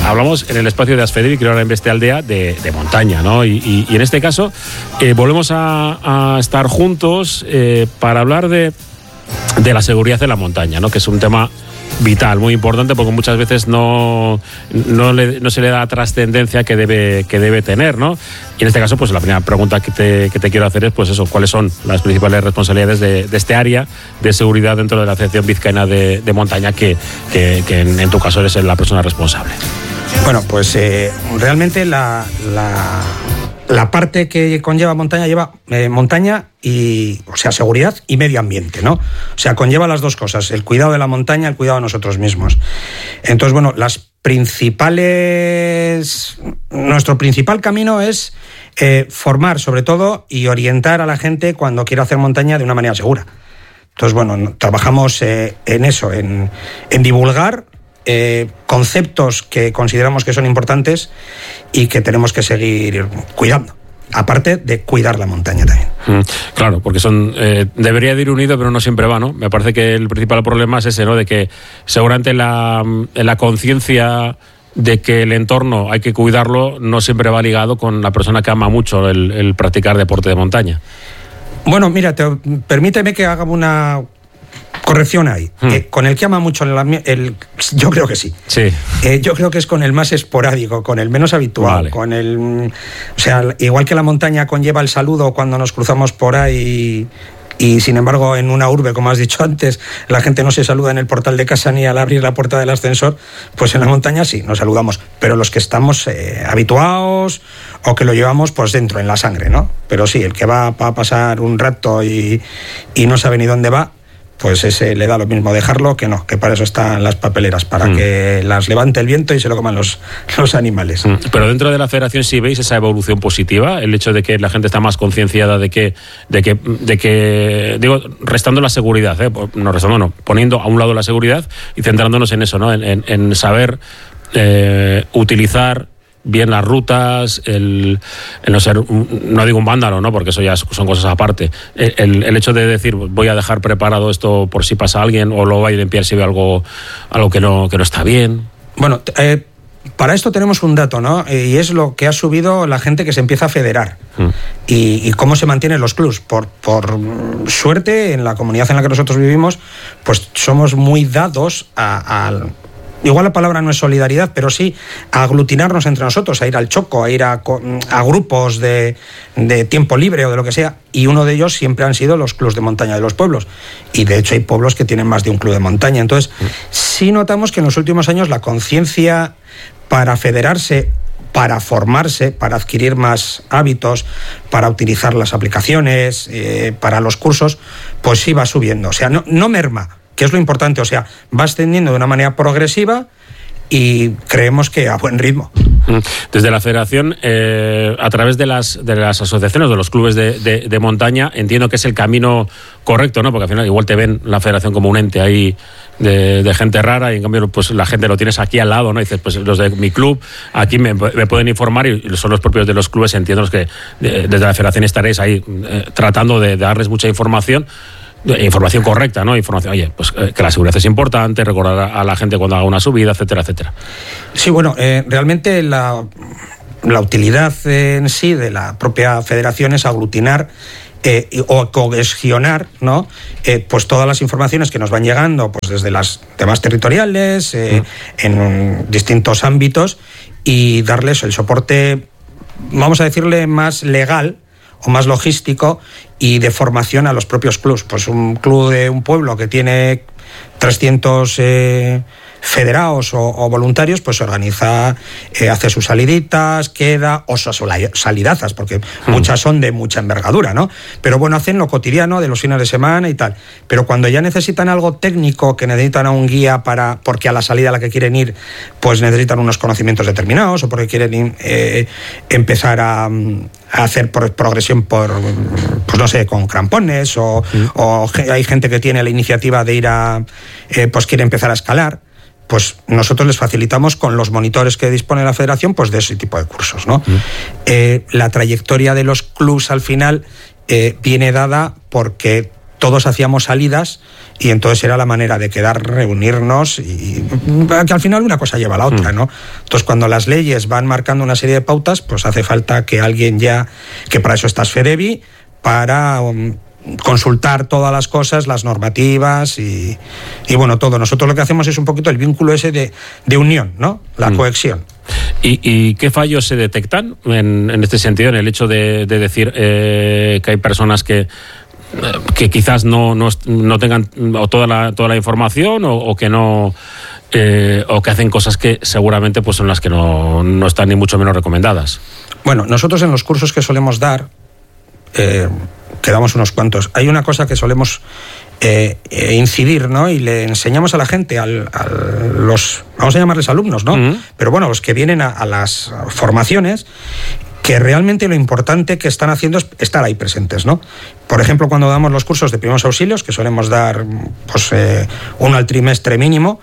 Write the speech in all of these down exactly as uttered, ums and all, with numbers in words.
hablamos en el espacio de Asfedir y creo ahora en Bestealdea de, de montaña, ¿no? Y, y, y en este caso eh, volvemos a, a estar juntos eh, para hablar de, de la seguridad en la montaña, ¿no? Que es un tema vital, muy importante, porque muchas veces no, no, le, no se le da la trascendencia que debe, que debe tener, ¿no? Y en este caso, pues la primera pregunta que te, que te quiero hacer es, pues eso, ¿cuáles son las principales responsabilidades de, de este área de seguridad dentro de la Asociación Vizcaína de, de Montaña, que, que, que en, en tu caso eres la persona responsable? Bueno, pues eh, realmente la, la, la parte que conlleva montaña lleva eh, montaña y, o sea, seguridad y medio ambiente, ¿no? O sea, conlleva las dos cosas, el cuidado de la montaña, el cuidado de nosotros mismos. Entonces, bueno, las principales... Nuestro principal camino es eh, formar, sobre todo, y orientar a la gente cuando quiere hacer montaña de una manera segura. Entonces, bueno, trabajamos eh, en eso, en, en divulgar eh, conceptos que consideramos que son importantes y que tenemos que seguir cuidando. Aparte de cuidar la montaña también. Mm, claro, porque son eh, debería de ir unido, pero no siempre va, ¿no? Me parece que el principal problema es ese, ¿no? De que seguramente la, la conciencia de que el entorno hay que cuidarlo no siempre va ligado con la persona que ama mucho el, el practicar deporte de montaña. Bueno, mira, te, permíteme que haga una corrección ahí. Hmm. Eh, con el que ama mucho el, el yo creo que sí. Sí. Eh, yo creo que es con el más esporádico, con el menos habitual, vale. Con el, o sea, igual que la montaña conlleva el saludo cuando nos cruzamos por ahí. Y sin embargo, en una urbe, como has dicho antes, la gente no se saluda en el portal de casa ni al abrir la puerta del ascensor, pues en la montaña sí, nos saludamos. Pero los que estamos eh, habituados o que lo llevamos pues dentro, en la sangre, ¿no? Pero sí, el que va a pasar un rato y, y no sabe ni dónde va, pues ese le da lo mismo dejarlo que no, que para eso están las papeleras, para mm. que las levante el viento y se lo coman los, los animales. Mm. Pero dentro de la federación sí veis esa evolución positiva, el hecho de que la gente está más concienciada de que, de que, de que digo, restando la seguridad, ¿eh? no restando, no, poniendo a un lado la seguridad y centrándonos en eso, ¿no? En, en, en saber eh, utilizar bien las rutas, el, el no ser, no digo un vándalo, ¿no? Porque eso ya son cosas aparte. El, el hecho de decir, voy a dejar preparado esto por si pasa alguien, o lo voy a limpiar si veo algo, algo que no, que no está bien. Bueno, eh, para esto tenemos un dato, ¿no? Y es lo que ha subido la gente que se empieza a federar. Mm. Y, y cómo se mantienen los clubs. Por, por suerte, en la comunidad en la que nosotros vivimos, pues somos muy dados a... a igual la palabra no es solidaridad, pero sí a aglutinarnos entre nosotros, a ir al choco, a ir a, a grupos de, de tiempo libre o de lo que sea, y uno de ellos siempre han sido los clubs de montaña de los pueblos, y de hecho hay pueblos que tienen más de un club de montaña. Entonces sí notamos que en los últimos años la conciencia para federarse, para formarse, para adquirir más hábitos, para utilizar las aplicaciones, eh, para los cursos, pues sí va subiendo, o sea, no, no merma, que es lo importante, o sea, va ascendiendo de una manera progresiva y creemos que a buen ritmo. Desde la federación, eh, a través de las, de las asociaciones, de los clubes de, de, de montaña, entiendo que es el camino correcto, ¿no? Porque al final igual te ven la federación como un ente ahí de, de gente rara, y en cambio pues la gente lo tienes aquí al lado, ¿no? Y dices, pues los de mi club aquí me, me pueden informar, y son los propios de los clubes, entiendo los que de, desde la federación estaréis ahí eh, tratando de, de darles mucha información. Información correcta, ¿no? Información, oye, pues eh, que la seguridad es importante, recordar a, a la gente cuando haga una subida, etcétera, etcétera. Sí, bueno, eh, realmente la, la utilidad en sí de la propia federación es aglutinar eh, o cohesionar, ¿no? Eh, pues todas las informaciones que nos van llegando, pues desde las temas territoriales, eh, mm. en distintos ámbitos, y darles el soporte, vamos a decirle, más legal o más logístico y de formación a los propios clubs. Pues un club de un pueblo que tiene trescientos eh, federados o, o voluntarios, pues organiza, eh, hace sus saliditas, queda, o sus salidazas, porque mm. muchas son de mucha envergadura, ¿no? Pero bueno, hacen lo cotidiano de los fines de semana y tal. Pero cuando ya necesitan algo técnico, que necesitan a un guía para, porque a la salida a la que quieren ir, pues necesitan unos conocimientos determinados, o porque quieren eh, empezar a, a hacer progresión por, pues no sé, con crampones, o, mm. o hay gente que tiene la iniciativa de ir a, eh, pues quiere empezar a escalar, pues nosotros les facilitamos con los monitores que dispone la federación, pues de ese tipo de cursos, ¿no? Mm. Eh, la trayectoria de los clubs al final eh, viene dada porque todos hacíamos salidas y entonces era la manera de quedar, reunirnos y que al final una cosa lleva a la otra, ¿no? Entonces cuando las leyes van marcando una serie de pautas, pues hace falta que alguien ya, que para eso estás FEDEVI, para um, consultar todas las cosas, las normativas y, y bueno, todo. Nosotros lo que hacemos es un poquito el vínculo ese de, de unión, ¿no? La mm. cohesión. ¿Y, ¿Y qué fallos se detectan en, en este sentido, en el hecho de, de decir eh, que hay personas que que quizás no, no, no tengan o toda la toda la información o, o que no eh, o que hacen cosas que seguramente pues son las que no, no están ni mucho menos recomendadas? Bueno, nosotros en los cursos que solemos dar, eh, que damos unos cuantos, hay una cosa que solemos eh, eh, incidir, ¿no? Y le enseñamos a la gente, al, a los, vamos a llamarles alumnos, ¿no? Uh-huh. Pero bueno, los que vienen a, a las formaciones, que realmente lo importante que están haciendo es estar ahí presentes, ¿no? Por ejemplo, cuando damos los cursos de primeros auxilios, que solemos dar pues, eh, uno al trimestre mínimo,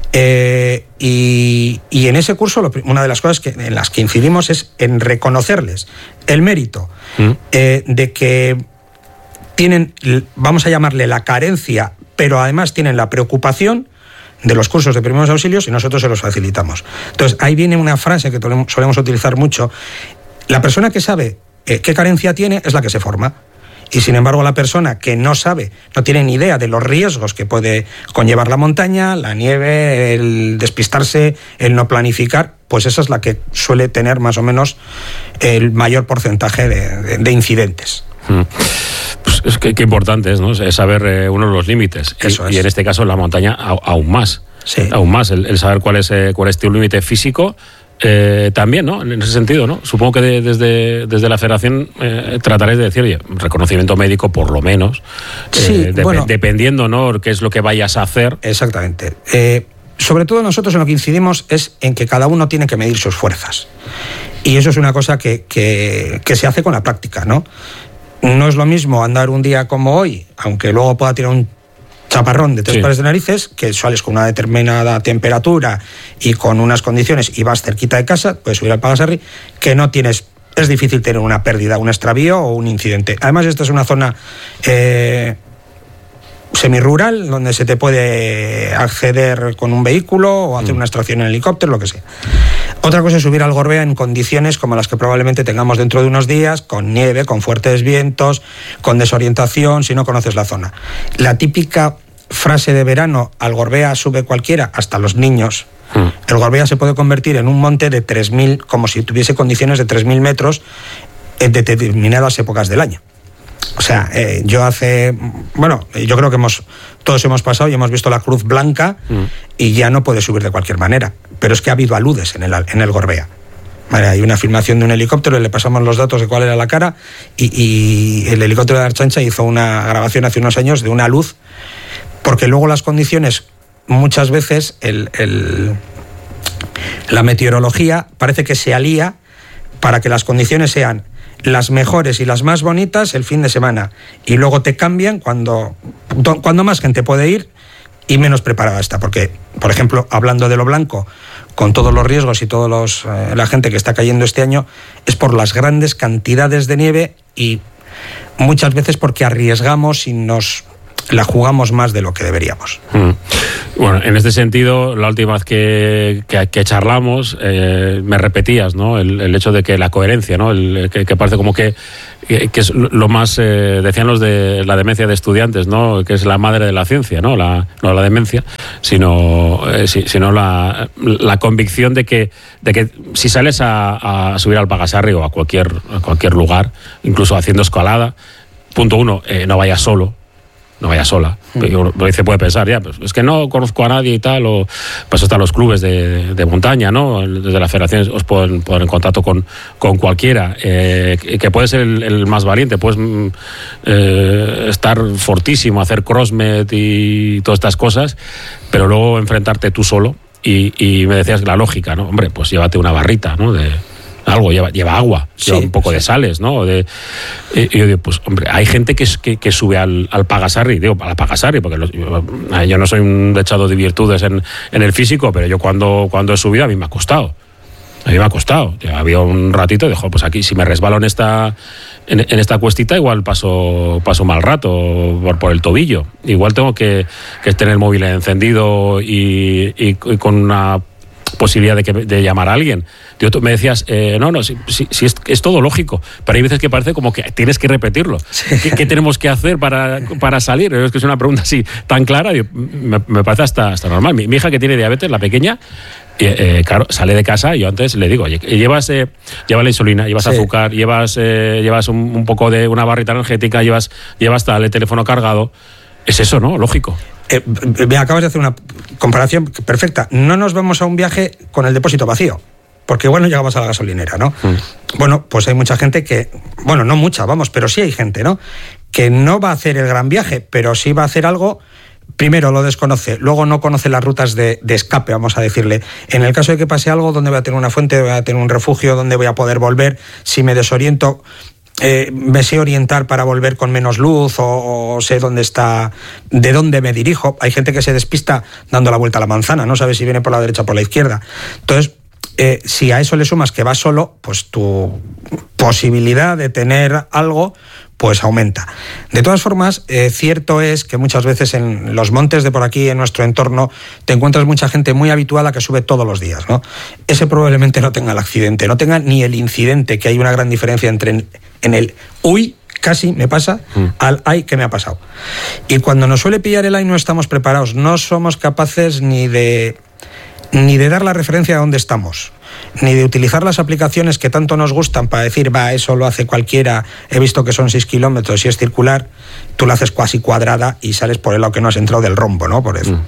eh, y, y en ese curso lo, una de las cosas que, en las que incidimos es en reconocerles el mérito mm. eh, de que tienen, vamos a llamarle la carencia, pero además tienen la preocupación de los cursos de primeros auxilios y nosotros se los facilitamos. Entonces, ahí viene una frase que solemos utilizar mucho. La persona que sabe eh, qué carencia tiene es la que se forma. Y sin embargo, la persona que no sabe, no tiene ni idea de los riesgos que puede conllevar la montaña, la nieve, el despistarse, el no planificar, pues esa es la que suele tener más o menos el mayor porcentaje de, de, de incidentes. Mm. Pues es que qué importante es, ¿no? Es saber eh, uno de los límites. Eso y, es. y en este caso, en la montaña, a, aún más. Sí. Aún más, el, el saber cuál es, eh, cuál es tu límite físico. Eh, también, ¿no? En ese sentido, ¿no? Supongo que de, desde, desde la federación eh, trataréis de decir, oye, reconocimiento médico por lo menos, sí, eh, de, bueno, dependiendo, ¿no? Qué es lo que vayas a hacer. Exactamente. Eh, sobre todo nosotros en lo que incidimos es en que cada uno tiene que medir sus fuerzas. Y eso es una cosa que, que, que se hace con la práctica, ¿no? No es lo mismo andar un día como hoy, aunque luego pueda tirar un chaparrón de tres sí. pares de narices, que sales con una determinada temperatura y con unas condiciones y vas cerquita de casa, puedes subir al Pagasarri, que no tienes, es difícil tener una pérdida, un extravío o un incidente. Además, esta es una zona eh, semirural, donde se te puede acceder con un vehículo o hacer una extracción en helicóptero, lo que sea. Otra cosa es subir al Gorbea en condiciones como las que probablemente tengamos dentro de unos días, con nieve, con fuertes vientos, con desorientación, si no conoces la zona. La típica frase de verano, al Gorbea sube cualquiera, hasta los niños. Mm. El Gorbea se puede convertir en un monte de tres mil, como si tuviese condiciones de tres mil metros en determinadas épocas del año. O sea, eh, yo hace... Bueno, yo creo que hemos todos hemos pasado y hemos visto la Cruz Blanca mm. y ya no puede subir de cualquier manera. Pero es que ha habido aludes en el, en el Gorbea. Vale, hay una filmación de un helicóptero, le pasamos los datos de cuál era la cara y, y el helicóptero de Archancha hizo una grabación hace unos años de una luz, porque luego las condiciones, muchas veces el, el, la meteorología parece que se alía para que las condiciones sean las mejores y las más bonitas el fin de semana, y luego te cambian cuando, cuando más gente puede ir y menos preparada está, porque, por ejemplo, hablando de lo blanco, con todos los riesgos y toda eh, la gente que está cayendo este año, es por las grandes cantidades de nieve y muchas veces porque arriesgamos y nos la jugamos más de lo que deberíamos. Mm. Bueno, en este sentido, la última vez que, que, que charlamos, eh, me repetías, ¿no? El, el hecho de que la coherencia, ¿no? El, que, que parece como que, que, que es lo más, eh, decían los de la demencia de estudiantes, ¿no? Que es la madre de la ciencia, ¿no? La, no la demencia, sino, eh, si, sino la, la convicción de que, de que si sales a, a subir al Pagasarri o a cualquier, a cualquier lugar, incluso haciendo escalada, punto uno, eh, no vayas solo. No vaya sola. Uno se puede pensar, ya, pues es que no conozco a nadie y tal, o pues están los clubes de, de montaña, ¿no? Desde la federación os pueden poner en contacto con, con cualquiera, eh, que puede ser el, el más valiente, puedes eh, estar fortísimo, hacer crossmet y todas estas cosas, pero luego enfrentarte tú solo, y, y me decías la lógica, ¿no? Hombre, pues llévate una barrita, ¿no? De algo, lleva, lleva agua, sí, lleva un poco sí. de sales, ¿no? De, y yo digo, pues, hombre, hay gente que, que, que sube al, al Pagasarri, digo, al Pagasarri, porque los, yo, yo no soy un dechado de virtudes en, en el físico, pero yo cuando, cuando he subido a mí me ha costado. A mí me ha costado. Había un ratito y dijo, pues aquí, si me resbalo en esta en, en esta cuestita, igual paso paso mal rato por, por el tobillo. Igual tengo que, que tener el móvil encendido y, y, y con una posibilidad de, que, de llamar a alguien. Tú me decías, eh, no, no, si, si, si es, es todo lógico, pero hay veces que parece como que tienes que repetirlo. Sí. ¿Qué, ¿Qué tenemos que hacer para, para salir? Es que es una pregunta así tan clara, yo, me, me parece hasta, hasta normal. Mi, mi hija que tiene diabetes, la pequeña, eh, eh, claro, sale de casa y yo antes le digo, oye, llevas, eh, llevas la insulina, llevas sí. azúcar, llevas, eh, llevas un, un poco de una barrita energética, llevas, llevas tal, el teléfono cargado. Es eso, ¿no? Lógico. Eh, me acabas de hacer una comparación perfecta. No nos vamos a un viaje con el depósito vacío, porque igual no llegamos a la gasolinera, ¿no? Mm. Bueno, pues hay mucha gente que, bueno, no mucha, vamos, pero sí hay gente, ¿no? Que no va a hacer el gran viaje, pero sí va a hacer algo. Primero lo desconoce, luego no conoce las rutas de, de escape, vamos a decirle. En el caso de que pase algo, ¿dónde voy a tener una fuente? ¿Voy a tener un refugio? ¿Dónde voy a poder volver? Si me desoriento, Eh, me sé orientar para volver con menos luz o, o sé dónde está, de dónde me dirijo. Hay gente que se despista dando la vuelta a la manzana, no sabe si viene por la derecha o por la izquierda. Entonces, eh, si a eso le sumas que vas solo, pues tu posibilidad de tener algo pues aumenta. De todas formas, eh, cierto es que muchas veces en los montes de por aquí, en nuestro entorno, te encuentras mucha gente muy habituada que sube todos los días, ¿no? Ese probablemente no tenga el accidente, no tenga ni el incidente, que hay una gran diferencia entre en, en el uy, casi me pasa, mm. al ay, que me ha pasado. Y cuando nos suele pillar el ay no estamos preparados, no somos capaces ni de, ni de dar la referencia a dónde estamos, ni de utilizar las aplicaciones que tanto nos gustan para decir, va, eso lo hace cualquiera, he visto que son seis kilómetros y es circular, tú la haces casi cuadrada y sales por el lado que no has entrado del rombo, ¿no? Por eso. Mm.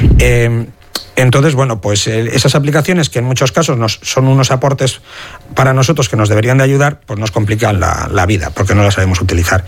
Eh, entonces, bueno, pues eh, esas aplicaciones que en muchos casos nos, son unos aportes para nosotros que nos deberían de ayudar, pues nos complican la, la vida, porque no las sabemos utilizar.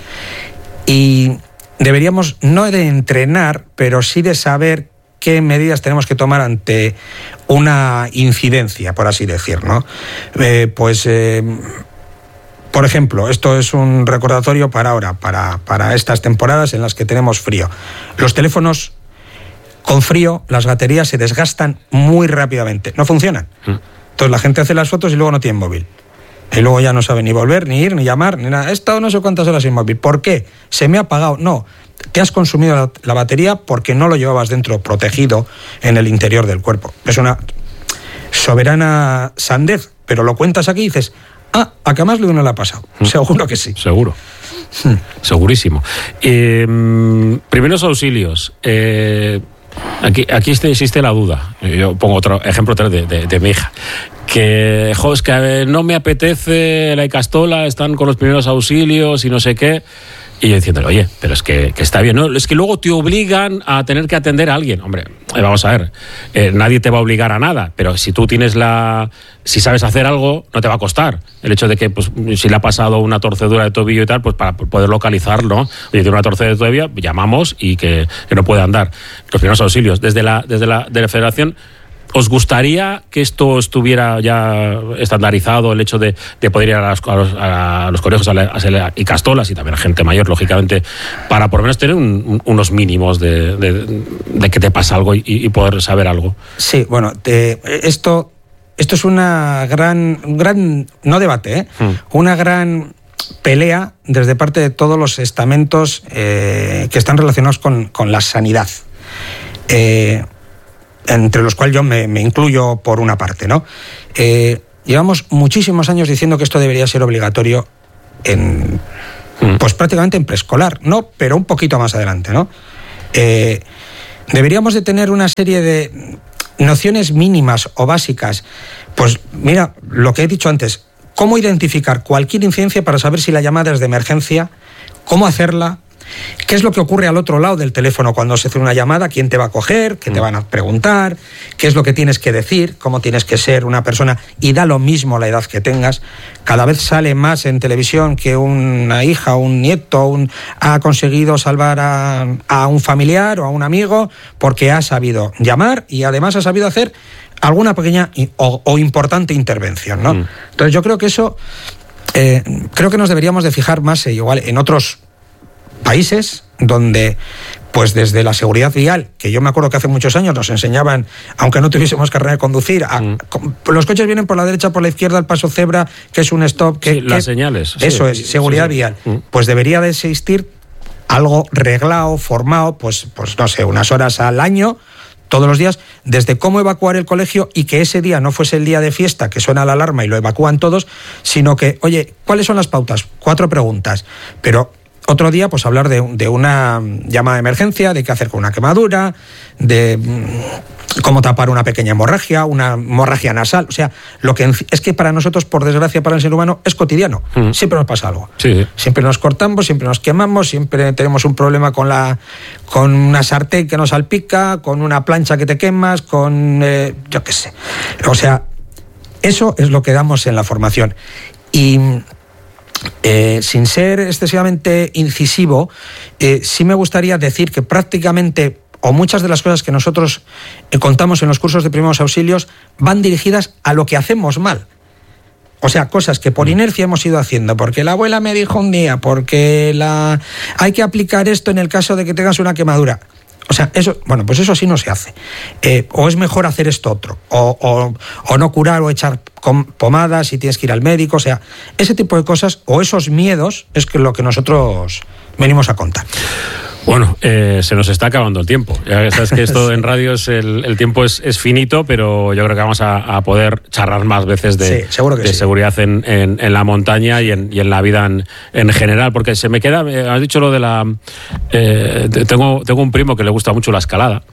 Y deberíamos no de entrenar, pero sí de saber qué medidas tenemos que tomar ante una incidencia, por así decir, ¿no? Eh, pues, eh, por ejemplo, esto es un recordatorio para ahora, para, para estas temporadas en las que tenemos frío. Los teléfonos con frío, las baterías se desgastan muy rápidamente, no funcionan. Entonces la gente hace las fotos y luego no tiene móvil. Y luego ya no sabe ni volver, ni ir, ni llamar, ni nada. He estado no sé cuántas horas sin móvil. ¿Por qué? ¿Se me ha apagado? No. Te has consumido la, la batería porque no lo llevabas dentro, protegido en el interior del cuerpo. Es una soberana sandez, pero lo cuentas aquí y dices, ah, a que más Luis no le ha pasado. Mm. Seguro que sí. Seguro. Mm. Segurísimo. Eh, primeros auxilios. Eh, aquí aquí existe la duda. Yo pongo otro ejemplo de, de, de mi hija. Que, jo, es que no me apetece la Icastola, están con los primeros auxilios y no sé qué. Y yo diciéndole, oye, pero es que, que está bien, ¿no? Es que luego te obligan a tener que atender a alguien. Hombre, vamos a ver, eh, nadie te va a obligar a nada, pero si tú tienes la... Si sabes hacer algo, no te va a costar. El hecho de que, pues, si le ha pasado una torcedura de tobillo y tal, pues para poder localizarlo, ¿no? Oye, tiene una torcedura de tobillo, llamamos y que, que no puede andar. Los primeros auxilios. Desde la, desde la, de la Federación, ¿os gustaría que esto estuviera ya estandarizado, el hecho de, de poder ir a, las, a, los, a los colegios a la, a la Icastolas y también a gente mayor, lógicamente, para por lo menos tener un, un, unos mínimos de, de, de que te pasa algo y, y poder saber algo? Sí, bueno, te, esto, esto es una gran, un gran, no debate, ¿eh? Hmm. una gran pelea desde parte de todos los estamentos eh, que están relacionados con, con la sanidad. Eh, entre los cuales yo me, me incluyo por una parte, ¿no? Eh, llevamos muchísimos años diciendo que esto debería ser obligatorio en, mm. pues prácticamente en preescolar, ¿no? Pero un poquito más adelante, ¿no? Eh, deberíamos de tener una serie de nociones mínimas o básicas. Pues mira, lo que he dicho antes, cómo identificar cualquier incidencia para saber si la llamada es de emergencia, cómo hacerla, qué es lo que ocurre al otro lado del teléfono cuando se hace una llamada, quién te va a coger, qué te van a preguntar, qué es lo que tienes que decir, cómo tienes que ser una persona, y da lo mismo la edad que tengas. Cada vez sale más en televisión que una hija o un nieto un, ha conseguido salvar a, a un familiar o a un amigo porque ha sabido llamar y además ha sabido hacer alguna pequeña o, o importante intervención, ¿no? Mm. Entonces yo creo que eso, eh, creo que nos deberíamos de fijar más, eh, igual en otros países donde pues desde la seguridad vial, que yo me acuerdo que hace muchos años nos enseñaban, aunque no tuviésemos carnet de conducir, a, mm. los coches vienen por la derecha, por la izquierda, el paso cebra, que es un stop, que, sí, que las señales. Eso sí, es, sí, seguridad sí, sí. vial. Mm. Pues debería de existir algo reglado, formado, pues, pues no sé, unas horas al año, todos los días, desde cómo evacuar el colegio y que ese día no fuese el día de fiesta, que suena la alarma y lo evacúan todos, sino que, oye, ¿cuáles son las pautas? Cuatro preguntas, pero otro día, pues hablar de, de una llamada de emergencia, de qué hacer con una quemadura, de mmm, cómo tapar una pequeña hemorragia, una hemorragia nasal. O sea, lo que es que para nosotros, por desgracia para el ser humano, es cotidiano. Mm. Siempre nos pasa algo. Sí. Siempre nos cortamos, siempre nos quemamos, siempre tenemos un problema con la con una sartén que nos salpica, con una plancha que te quemas, con eh, yo qué sé. O sea, eso es lo que damos en la formación. Y Eh, sin ser excesivamente incisivo, eh, sí me gustaría decir que prácticamente, o muchas de las cosas que nosotros eh, contamos en los cursos de primeros auxilios van dirigidas a lo que hacemos mal. O sea, cosas que por inercia hemos ido haciendo, porque la abuela me dijo un día, porque la hay que aplicar esto en el caso de que tengas una quemadura. O sea, eso, bueno, pues eso así no se hace. Eh, o es mejor hacer esto otro, o, o, o no curar o echar pomadas si tienes que ir al médico. O sea, ese tipo de cosas o esos miedos es que lo que nosotros venimos a contar. Bueno, eh, se nos está acabando el tiempo. Ya sabes que esto en radio es el, el tiempo es, es finito, pero yo creo que vamos a, a poder charlar más veces de, sí, seguro que de sí. seguridad en, en, en la montaña y en, y en la vida en, en general, porque se me queda, has dicho lo de la... Eh, tengo, tengo un primo que le gusta mucho la escalada.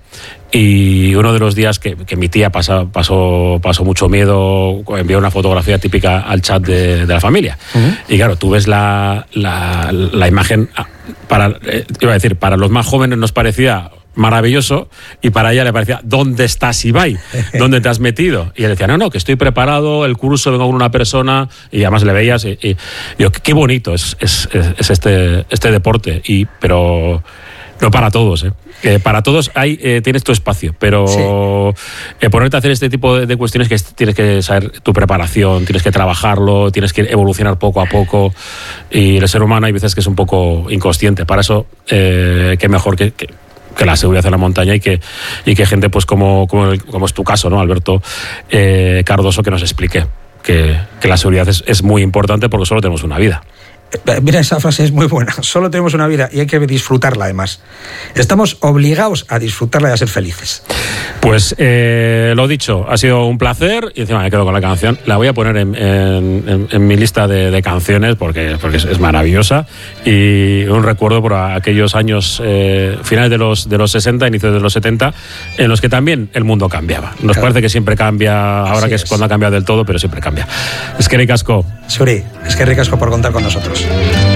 Y uno de los días que, que mi tía pasó, pasó, pasó mucho miedo, envió una fotografía típica al chat de, de la familia. Uh-huh. Y claro, tú ves la, la, la imagen, para, eh, iba a decir, para los más jóvenes nos parecía maravilloso y para ella le parecía, ¿dónde estás, Ibai? ¿Dónde te has metido? Y él decía, no, no, que estoy preparado, el curso, vengo con una persona, y además le veías y, y yo, qué bonito es, es, es este, este deporte, y pero... No para todos, ¿eh? Que para todos hay eh, tienes tu espacio, pero sí. eh, ponerte a hacer este tipo de, de cuestiones que tienes que saber tu preparación, tienes que trabajarlo, tienes que evolucionar poco a poco, y el ser humano hay veces que es un poco inconsciente. Para eso, eh, qué mejor que, que, que la seguridad en la montaña y que, y que gente pues como, como, como es tu caso, ¿no, Alberto eh, Cardoso, que nos explique que, que la seguridad es, es muy importante porque solo tenemos una vida. Mira, esa frase es muy buena. Solo tenemos una vida y hay que disfrutarla, además. Estamos obligados a disfrutarla y a ser felices. Pues eh, lo dicho, ha sido un placer y encima me quedo con la canción. La voy a poner en, en, en, en mi lista de, de canciones porque, porque es, es maravillosa y un recuerdo por aquellos años eh, finales de los, de los sesenta, inicios de los setenta, en los que también el mundo cambiaba. Nos claro. parece que siempre cambia, ahora Así que es, es cuando ha cambiado del todo, pero siempre cambia. Es que ricasco. Suri, es que ricasco por contar con nosotros.